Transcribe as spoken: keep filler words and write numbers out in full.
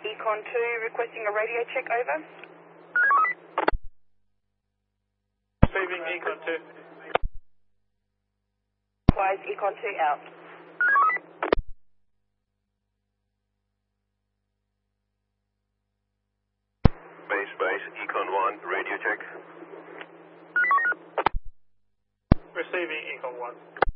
Econ two requesting a radio check, over. Receiving Econ two. Likewise, Econ two out. Base, base, Econ one, radio check. Receiving Econ one.